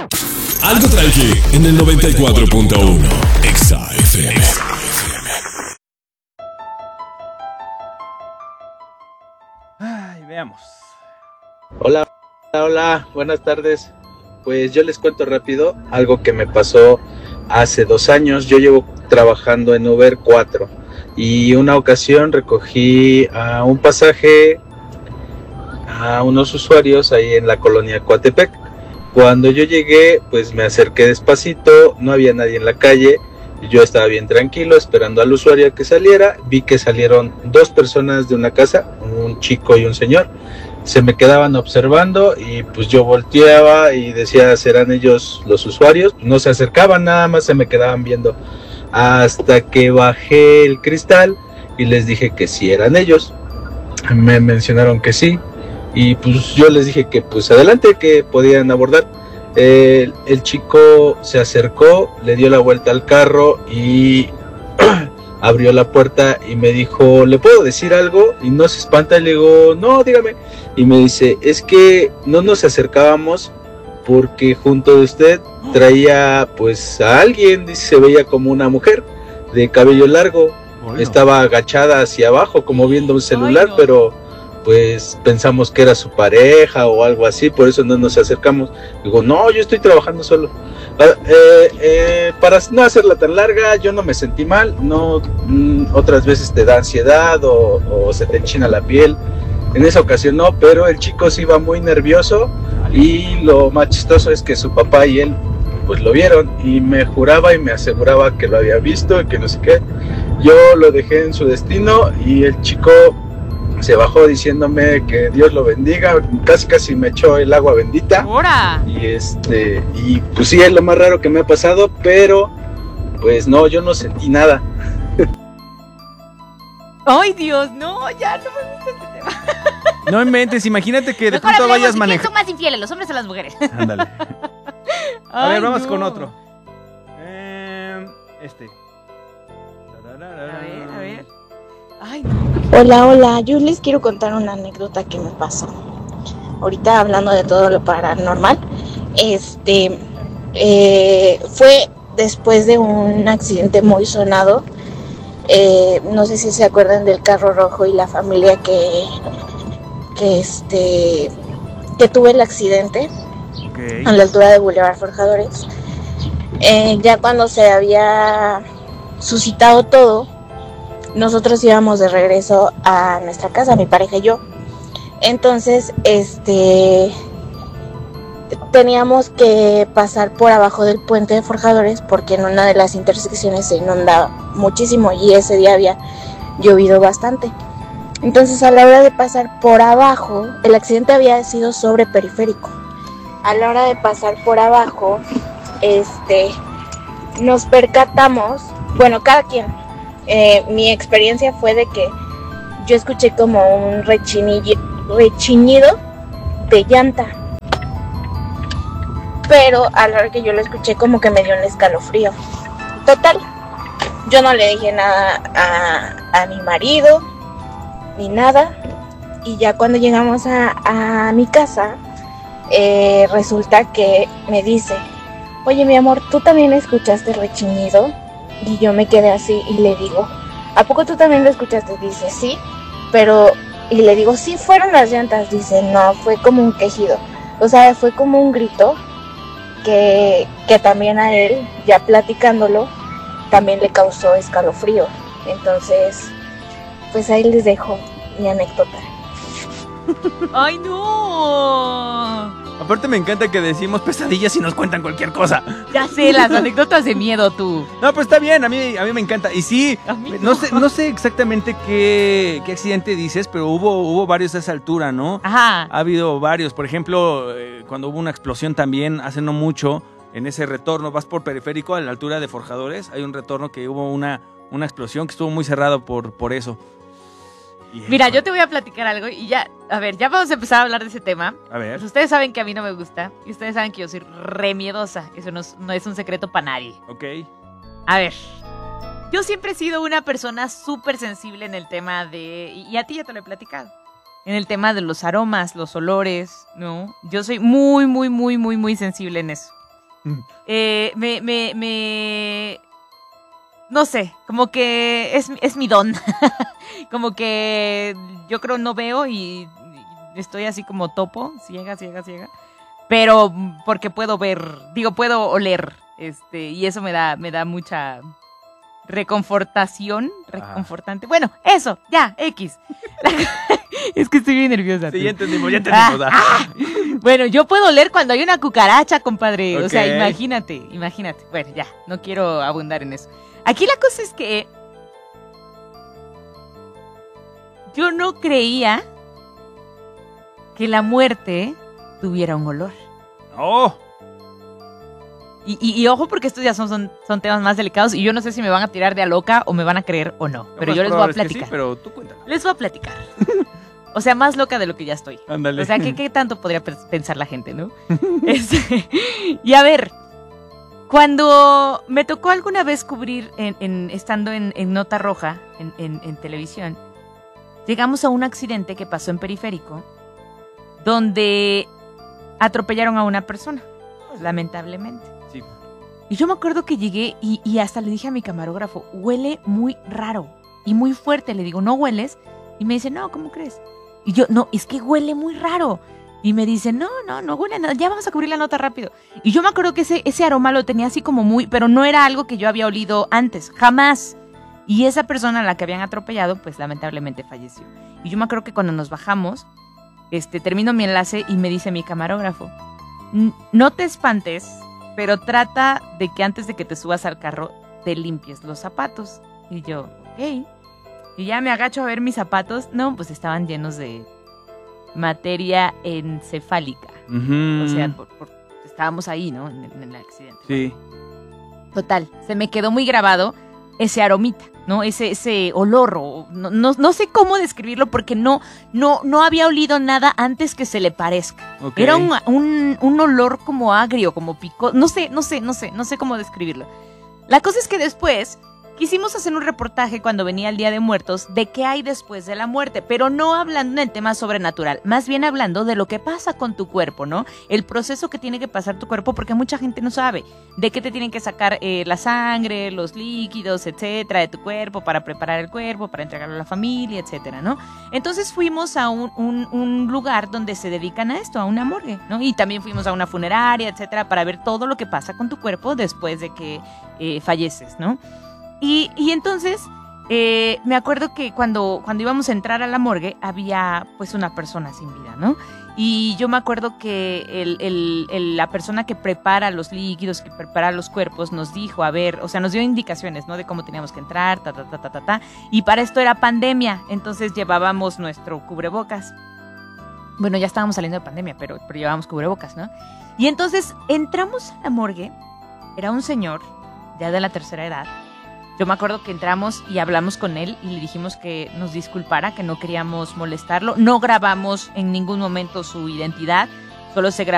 Algo tranqui en el 94.1 Exa FM. Ay, veamos. Hola, hola, buenas tardes. Pues yo les cuento rápido algo que me pasó hace 2 años. Yo llevo trabajando en Uber 4 y una ocasión recogí un pasaje a unos usuarios ahí en la colonia Coatepec. Cuando yo llegué, pues me acerqué despacito, no había nadie en la calle, yo estaba bien tranquilo esperando al usuario a que saliera. Vi que salieron 2 personas de una casa, un chico y un señor. Se me quedaban observando y pues yo volteaba y decía, ¿serán ellos los usuarios? No se acercaban, nada más se me quedaban viendo, hasta que bajé el cristal y les dije que sí eran ellos. Me mencionaron que sí y pues yo les dije que pues adelante, que podían abordar. El chico se acercó, le dio la vuelta al carro y abrió la puerta y me dijo, ¿le puedo decir algo? Y no se espanta, y le digo, no, dígame. Y me dice, es que no nos acercábamos porque junto de usted traía pues a alguien, dice, se veía como una mujer de cabello largo. Bueno. Estaba agachada hacia abajo como viendo un celular. Ay, no. Pero pues pensamos que era su pareja o algo así, por eso no nos acercamos. Digo, no, yo estoy trabajando solo. Para no hacerla tan larga, yo no me sentí mal, no, otras veces te da ansiedad o se te enchina la piel. En esa ocasión no, pero el chico sí iba muy nervioso y lo más chistoso es que su papá y él pues lo vieron y me juraba y me aseguraba que lo había visto y que no sé qué. Yo lo dejé en su destino y el chico se bajó diciéndome que Dios lo bendiga, casi me echó el agua bendita. ¡Hora! Y pues sí, es lo más raro que me ha pasado, pero pues no, yo no sentí nada. ¡Ay, Dios! No, ya no me gusta este tema. No inventes, imagínate que de pronto vayas manejando. ¿Quiénes son más infieles, los hombres o las mujeres? Ándale. A ver, vamos con otro. A ver. Ay, no. Hola, yo les quiero contar una anécdota que me pasó. Ahorita hablando de todo lo paranormal, fue después de un accidente muy sonado. No sé si se acuerdan del carro rojo y la familia que tuvo el accidente. Okay. A la altura de Boulevard Forjadores. Ya cuando se había suscitado todo, nosotros íbamos de regreso a nuestra casa, mi pareja y yo. Entonces, teníamos que pasar por abajo del puente de Forjadores porque en una de las intersecciones se inundaba muchísimo y ese día había llovido bastante. Entonces, a la hora de pasar por abajo, el accidente había sido sobre periférico. A la hora de pasar por abajo, nos percatamos, bueno, cada quien. Mi experiencia fue de que yo escuché como un rechinido de llanta, pero a la hora que yo lo escuché como que me dio un escalofrío. Total, yo no le dije nada a mi marido ni nada, y ya cuando llegamos a mi casa, resulta que me dice, oye mi amor, ¿tú también escuchaste el rechinido? Y yo me quedé así y le digo, ¿a poco tú también lo escuchaste? Dice, sí, pero... Y le digo, sí, fueron las llantas. Dice, no, fue como un quejido. O sea, fue como un grito que también a él, ya platicándolo, también le causó escalofrío. Entonces, pues ahí les dejo mi anécdota. ¡Ay, no! Aparte me encanta que decimos pesadillas y nos cuentan cualquier cosa. Ya sé, las anécdotas de miedo, tú. No, pero está bien, a mí me encanta. Y sí, no sé exactamente qué accidente dices, pero hubo varios a esa altura, ¿no? Ajá. Ha habido varios. Por ejemplo, cuando hubo una explosión también, hace no mucho, en ese retorno, vas por periférico a la altura de Forjadores, hay un retorno que hubo una explosión que estuvo muy cerrado por eso. Mira, yo te voy a platicar algo y ya, a ver, ya vamos a empezar a hablar de ese tema. A ver. Pues ustedes saben que a mí no me gusta y ustedes saben que yo soy re miedosa. Eso no es un secreto para nadie. Ok. A ver, yo siempre he sido una persona súper sensible en el tema de... Y a ti ya te lo he platicado. En el tema de los aromas, los olores, ¿no? Yo soy muy, muy, muy, muy, muy sensible en eso. no sé, como que es mi don. Como que yo creo no veo y estoy así como topo, ciega. Pero porque puedo ver, puedo oler, y eso me da mucha reconfortante. Bueno, eso, ya, X. Es que estoy bien nerviosa. Sí, ya entendimos. Bueno, yo puedo oler cuando hay una cucaracha, compadre. Okay. O sea, imagínate. Bueno, ya, no quiero abundar en eso. Aquí la cosa es que yo no creía que la muerte tuviera un olor. ¡Oh! Y ojo, porque estos ya son temas más delicados y yo no sé si me van a tirar de a loca o me van a creer o no. Pero yo les voy a platicar. Sí, pero tú cuéntalo. Les voy a platicar. O sea, más loca de lo que ya estoy. Ándale. O sea, ¿qué tanto podría pensar la gente, no? Y a ver, cuando me tocó alguna vez cubrir, estando en Nota Roja, en televisión, llegamos a un accidente que pasó en Periférico, donde atropellaron a una persona, lamentablemente. Sí. Y yo me acuerdo que llegué y hasta le dije a mi camarógrafo, huele muy raro y muy fuerte. Le digo, ¿no hueles? Y me dice, no, ¿cómo crees? Y yo, no, es que huele muy raro. Y me dice, no huele nada, ya vamos a cubrir la nota rápido. Y yo me acuerdo que ese aroma lo tenía así como muy, pero no era algo que yo había olido antes, jamás. Y esa persona a la que habían atropellado, pues lamentablemente falleció. Y yo me acuerdo que cuando nos bajamos, termino mi enlace y me dice mi camarógrafo, no te espantes, pero trata de que antes de que te subas al carro te limpies los zapatos. Y yo, ok. Y ya me agacho a ver mis zapatos. No, pues estaban llenos de materia encefálica. Uh-huh. O sea, estábamos ahí, ¿no? En el accidente. Sí. Total, se me quedó muy grabado ese aromita, ¿no? Ese olor. No sé cómo describirlo porque no había olido nada antes que se le parezca. Okay. Era un olor como agrio, como pico. No sé cómo describirlo. La cosa es que después quisimos hacer un reportaje cuando venía el Día de Muertos de qué hay después de la muerte, pero no hablando del tema sobrenatural, más bien hablando de lo que pasa con tu cuerpo, ¿no? El proceso que tiene que pasar tu cuerpo, porque mucha gente no sabe de qué te tienen que sacar la sangre, los líquidos, etcétera, de tu cuerpo para preparar el cuerpo, para entregarlo a la familia, etcétera, ¿no? Entonces fuimos a un lugar donde se dedican a esto, a una morgue, ¿no? Y también fuimos a una funeraria, etcétera, para ver todo lo que pasa con tu cuerpo después de que falleces, ¿no? Y entonces me acuerdo que cuando íbamos a entrar a la morgue había pues una persona sin vida, ¿no? Y yo me acuerdo que la persona que prepara los líquidos, que prepara los cuerpos, nos dijo, a ver, o sea, nos dio indicaciones, ¿no? De cómo teníamos que entrar, y para esto era pandemia, entonces llevábamos nuestro cubrebocas. Bueno, ya estábamos saliendo de pandemia, pero llevábamos cubrebocas, ¿no? Y entonces entramos a la morgue, era un señor ya de la tercera edad. Yo me acuerdo que entramos y hablamos con él y le dijimos que nos disculpara, que no queríamos molestarlo. No grabamos en ningún momento su identidad, solo se grabó